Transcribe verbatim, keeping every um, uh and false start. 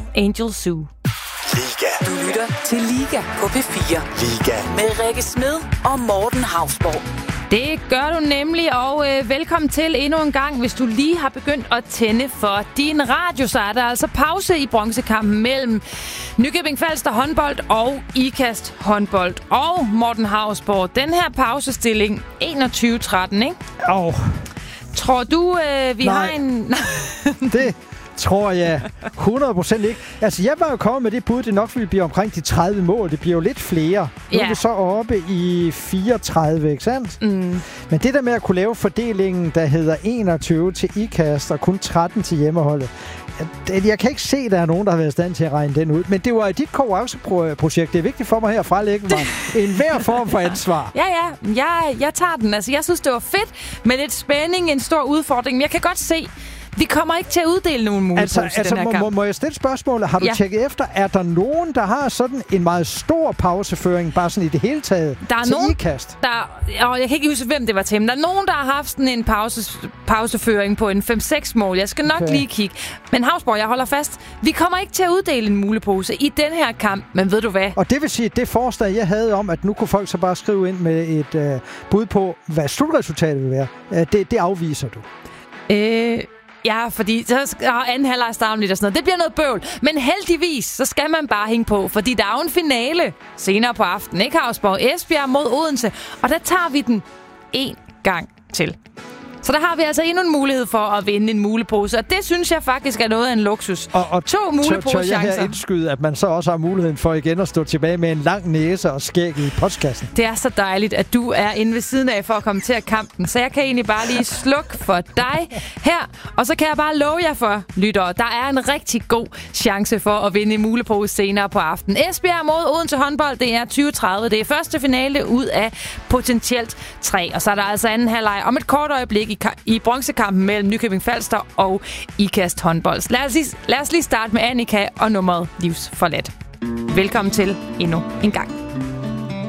Angel Zoo. Liga. Du lytter til Liga på P fire. Liga. Med Rikke Smed og Morten Hausborg. Det gør du nemlig, og øh, velkommen til endnu en gang. Hvis du lige har begyndt at tænde for din radio, så er der altså pause i bronzekampen mellem Nykøbing Falster håndbold og Ikast håndbold. Og Morten Hausborg, den her pausestilling enogtyve tretten, ikke? Åh. Oh. Tror du, øh, vi Nej. har en... Det tror jeg hundrede procent ikke. Altså, jeg var jo kommet med det bud, det nok ville blive omkring de tredive mål. Det bliver jo lidt flere. Nu Ja. er vi så oppe i fireogtredive, ikke sandt? Mm. Men det der med at kunne lave fordelingen, der hedder enogtyve til Ikast og kun tretten til hjemmeholdet, jeg, jeg kan ikke se, at der er nogen, der har været i stand til at regne den ud. Men det var dit konkurrenceprojekt. Det er vigtigt for mig her at frelægge mig en hver form for ansvar. Ja, ja. Jeg, jeg tager den. Altså, jeg synes, det var fedt med lidt spænding, en stor udfordring. Men jeg kan godt se, vi kommer ikke til at uddele nogen mulighed Altså, til altså den her må, kamp. må, må jeg stille spørgsmålet? Har du Ja. tjekket efter, er der nogen, der har sådan en meget stor pauseføring, bare sådan i det hele taget, Der er til nogen, Ikast? der, og jeg kan ikke huske, hvem det var til, men der er nogen, der har haft sådan en pause, pauseføring på en fem seks mål. Jeg skal nok Okay. lige kigge. Men Hausborg, jeg holder fast. Vi kommer ikke til at uddele en mulepose i den her kamp, men ved du hvad? Og det vil sige, at det forslag, jeg havde om, at nu kunne folk så bare skrive ind med et øh, bud på, hvad slutresultatet vil være, øh, det, det afviser du. Øh... Ja, fordi så skal anden halvleg starte lidt og sådan noget. Det bliver noget bøvl. Men heldigvis, så skal man bare hænge på, fordi der er jo en finale senere på aftenen, ikke Hausborg? Esbjerg mod Odense. Og der tager vi den en gang til. Så der har vi altså endnu en mulighed for at vinde en mulepose. Og det synes jeg faktisk er noget af en luksus. Og, og To tør, tør jeg muleposechancer. her indskyde, at man så også har muligheden for igen at stå tilbage med en lang næse og skæg i postkassen? Det er så dejligt, at du er inde ved siden af for at komme til at kampen. Så jeg kan egentlig bare lige slukke for dig her. Og så kan jeg bare love jer for, lyttere, der er en rigtig god chance for at vinde en mulepose senere på aftenen. Esbjerg mod Odense håndbold, det er tyve tredive. Det er første finale ud af potentielt tre. Og så er der altså anden halvleg om et kort øjeblik i, i bronzekampen mellem Nykøbing Falster og Ikast håndbold. Lad os, lige, lad os lige starte med Annika og nummeret Livsforladt. Velkommen til endnu en gang.